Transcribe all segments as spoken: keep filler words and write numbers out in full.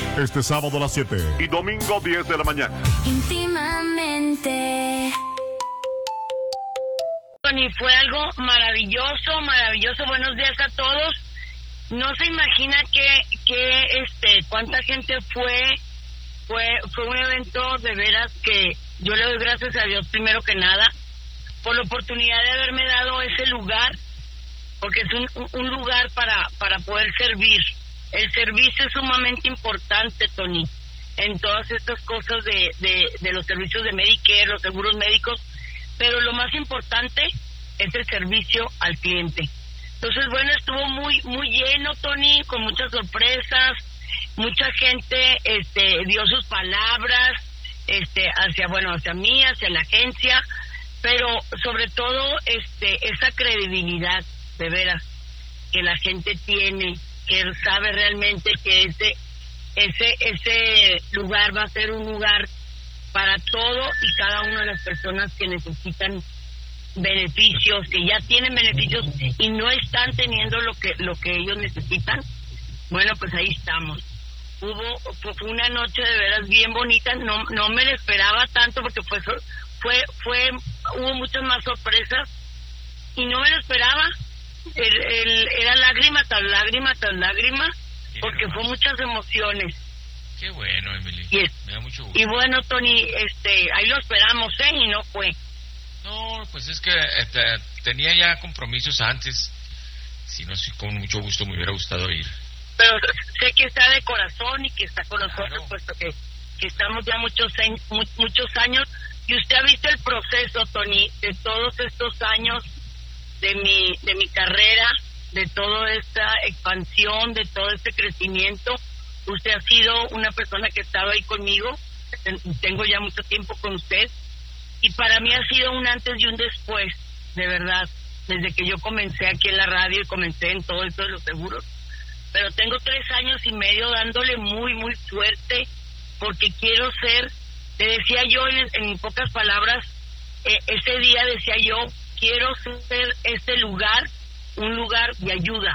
Este sábado a las siete y domingo diez de la mañana. Íntimamente. Y fue algo maravilloso, maravilloso. Buenos días a todos. No se imagina que, que este, cuánta gente fue. Fue, fue un evento de veras que yo le doy gracias a Dios primero que nada por la oportunidad de haberme dado ese lugar, porque es un, un lugar para, para poder servir. El servicio es sumamente importante, Tony, en todas estas cosas de, de, de los servicios de Medicare, los seguros médicos, pero lo más importante es el servicio al cliente. Entonces, bueno, estuvo muy muy lleno, Tony, con muchas sorpresas. Mucha gente este dio sus palabras este hacia bueno hacia mí, hacia la agencia, pero sobre todo este esa credibilidad de veras que la gente tiene, que sabe realmente que ese ese ese lugar va a ser un lugar para todo y cada una de las personas que necesitan beneficios, que ya tienen beneficios y no están teniendo lo que lo que ellos necesitan. Bueno, pues ahí estamos. Hubo fue una noche de veras bien bonita, no no me lo esperaba tanto porque fue fue fue hubo muchas más sorpresas y no me lo esperaba. El, el, era lágrima tras lágrima tras lágrima porque fue muchas emociones. Qué bueno, Emily. Y, es, me da mucho gusto. Y bueno, Tony, este, ahí lo esperamos, ¿eh? Y no fue. No, pues es que este, tenía ya compromisos antes. Si no, sí, con mucho gusto me hubiera gustado ir. Pero sé que está de corazón y que está con nosotros, claro, puesto que, que estamos ya muchos años, muchos años, y usted ha visto el proceso, Tony, de todos estos años de mi de mi carrera, de toda esta expansión, de todo este crecimiento. Usted ha sido una persona que ha estado ahí conmigo, tengo ya mucho tiempo con usted, y para mí ha sido un antes y un después, de verdad, desde que yo comencé aquí en la radio y comencé en todo esto de los seguros. Pero tengo tres años y medio dándole muy, muy fuerte, porque quiero ser, le decía yo en, en pocas palabras, eh, ese día decía yo, quiero ser este lugar, un lugar de ayuda.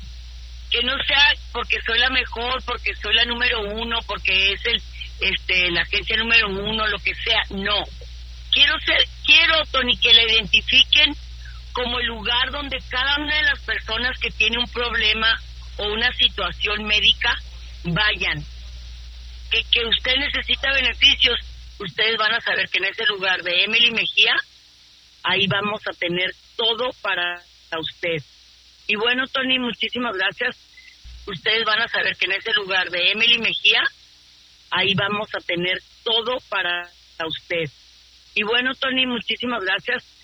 Que no sea porque soy la mejor, porque soy la número uno, porque es el este la agencia número uno, lo que sea, no. Quiero ser, quiero, Tony, que la identifiquen como el lugar donde cada una de las personas que tiene un problema o una situación médica vayan, que, que usted necesita beneficios, ustedes van a saber que en ese lugar de Emily Mejía, ahí vamos a tener todo para usted. Y bueno, Tony, muchísimas gracias. Ustedes van a saber que en ese lugar de Emily Mejía, ahí vamos a tener todo para usted. Y bueno, Tony, muchísimas gracias.